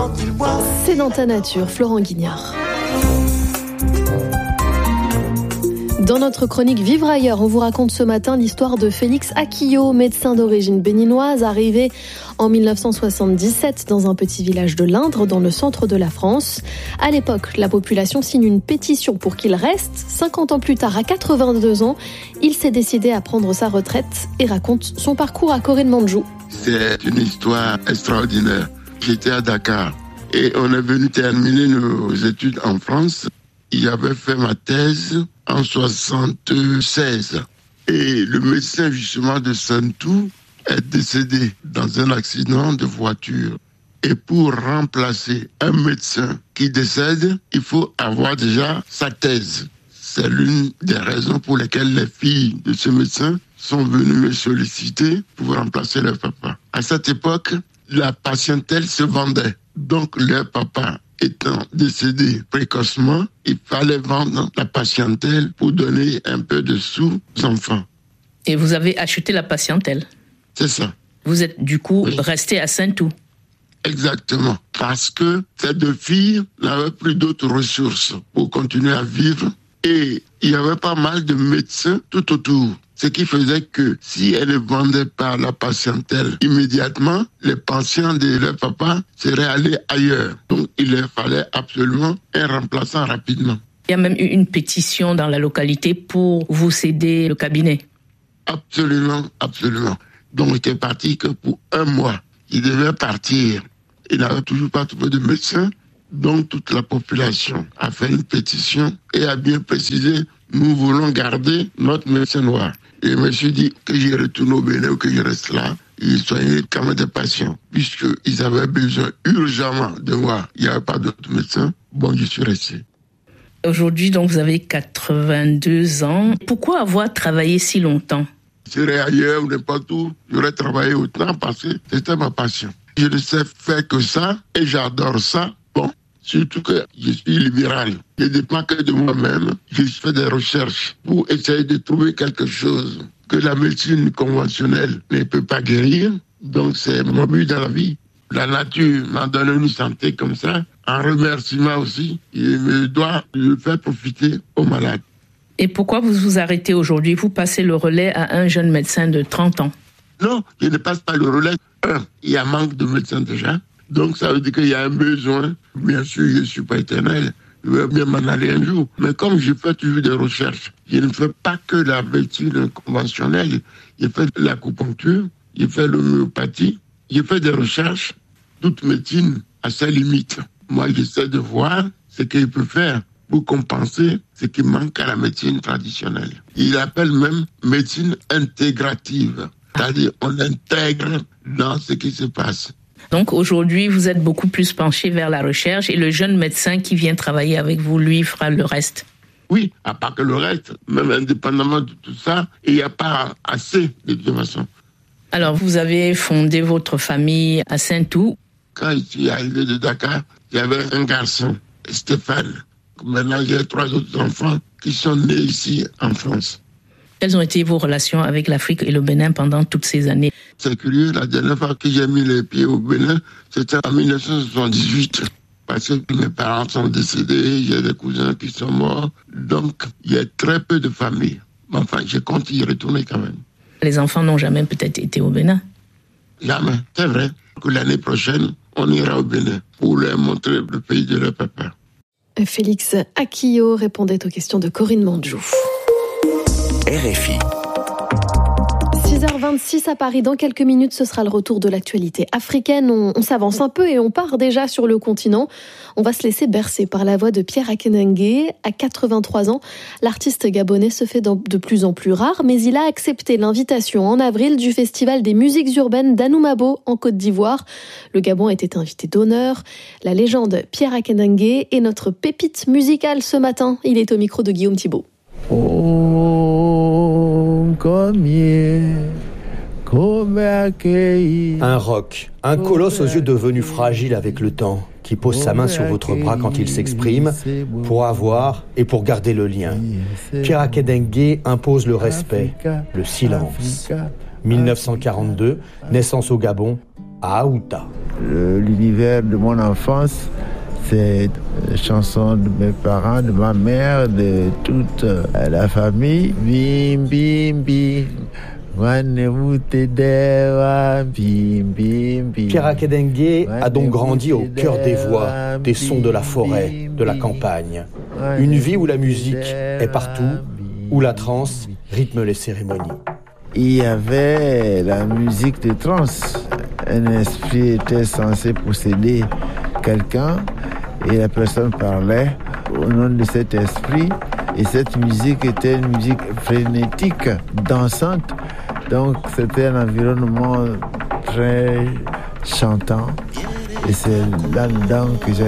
C'est dans ta nature, Florent Guignard. Dans notre chronique Vivre ailleurs, on vous raconte ce matin l'histoire de Félix Akio, médecin d'origine béninoise, arrivé en 1977 dans un petit village de l'Indre, dans le centre de la France. À l'époque, la population signe une pétition pour qu'il reste. 50 ans plus tard, à 82 ans, il s'est décidé à prendre sa retraite et raconte son parcours à Corinne Mandjou. C'est une histoire extraordinaire. J'étais à Dakar et on est venu terminer nos études en France. J'avais fait ma thèse en 1976. Et le médecin justement de Santou est décédé dans un accident de voiture. Et pour remplacer un médecin qui décède, il faut avoir déjà sa thèse. C'est l'une des raisons pour lesquelles les filles de ce médecin sont venues me solliciter pour remplacer leur papa. À cette époque, la patientèle se vendait. Donc leur papa étant décédé précocement, il fallait vendre la patientèle pour donner un peu de sous aux enfants. Et vous avez acheté la patientèle? C'est ça. Vous êtes du coup resté à Saint-Tout? Exactement. Parce que ces deux filles n'avaient plus d'autres ressources pour continuer à vivre. Et il y avait pas mal de médecins tout autour. Ce qui faisait que si elles ne vendaient pas la patientèle immédiatement, les patients de leur papa seraient allés ailleurs. Donc il leur fallait absolument un remplaçant rapidement. Il y a même eu une pétition dans la localité pour vous céder le cabinet. Absolument, absolument. Donc il était parti que pour un mois. Il devait partir. Il n'avait toujours pas trouvé de médecin. Donc toute la population a fait une pétition et a bien précisé, nous voulons garder notre médecin noir. Et je me suis dit que j'y retourne au Bénin ou que je reste là. Ils soignaient quand même des patients, puisqu'ils avaient besoin urgemment de moi. Il n'y avait pas d'autres médecins. Bon, je suis resté. Aujourd'hui, donc, vous avez 82 ans. Pourquoi avoir travaillé si longtemps? Je serais ailleurs ou n'importe où, j'aurais travaillé autant parce que c'était ma passion. Je ne sais faire que ça et j'adore ça. Bon, surtout que je suis libéral. Je ne dépends que de moi-même. Je fais des recherches pour essayer de trouver quelque chose que la médecine conventionnelle ne peut pas guérir. Donc c'est mon but dans la vie. La nature m'a donné une santé comme ça. En remerciement aussi, il me doit le faire profiter aux malades. Et pourquoi vous vous arrêtez aujourd'hui? Vous passez le relais à un jeune médecin de 30 ans. Non, je ne passe pas le relais. Il y a manque de médecins déjà. Donc ça veut dire qu'il y a un besoin. Bien sûr, je ne suis pas éternel. Je vais bien m'en aller un jour. Mais comme je fais toujours des recherches, je ne fais pas que la médecine conventionnelle. Je fais de l'acupuncture, je fais l'homéopathie, je fais des recherches. Toute médecine a ses limites. Moi, j'essaie de voir ce qu'il peut faire pour compenser ce qui manque à la médecine traditionnelle. Il appelle même médecine intégrative. C'est-à-dire on intègre dans ce qui se passe. Donc aujourd'hui, vous êtes beaucoup plus penché vers la recherche et le jeune médecin qui vient travailler avec vous, lui, fera le reste. Oui, à part que le reste, même indépendamment de tout ça, il n'y a pas assez de toute façon. Alors, vous avez fondé votre famille à Saint-Tout. Quand je suis arrivé de Dakar, il y avait un garçon, Stéphane. Maintenant, j'ai 3 autres enfants qui sont nés ici en France. Quelles ont été vos relations avec l'Afrique et le Bénin pendant toutes ces années? C'est curieux, la dernière fois que j'ai mis les pieds au Bénin, c'était en 1978. Parce que mes parents sont décédés, j'ai des cousins qui sont morts. Donc, il y a très peu de familles. Mais enfin, je compte y retourner quand même. Les enfants n'ont jamais peut-être été au Bénin? Jamais. C'est vrai que l'année prochaine, on ira au Bénin pour leur montrer le pays de leur papa. Félix Akio répondait aux questions de Corinne Mandjou. RFI. 6h26 à Paris. Dans quelques minutes, ce sera le retour de l'actualité africaine. On s'avance un peu et on part déjà sur le continent. On va se laisser bercer par la voix de Pierre Akenenge. À 83 ans, l'artiste gabonais se fait de plus en plus rare, mais il a accepté l'invitation en avril du Festival des musiques urbaines d'Anoumabo en Côte d'Ivoire. Le Gabon était invité d'honneur. La légende Pierre Akenenge est notre pépite musicale ce matin. Il est au micro de Guillaume Thibault. Un roc, un colosse aux yeux devenus fragiles avec le temps, qui pose sa main sur votre bras quand il s'exprime, pour avoir et pour garder le lien. Pierre Akenenge impose le respect, le silence. 1942, naissance au Gabon, à Aouta. L'univers de mon enfance, c'est les chansons de mes parents, de ma mère, de toute la famille. Bim, bim, bim. Pierre Akedengue a donc grandi au cœur des voix, des sons de la forêt, de la campagne. Une vie où la musique est partout, où la trance rythme les cérémonies. Il y avait la musique de trance. Un esprit était censé posséder quelqu'un et la personne parlait au nom de cet esprit. Et cette musique était une musique frénétique, dansante. Donc c'était un environnement très chantant. Et c'est là-dedans que j'ai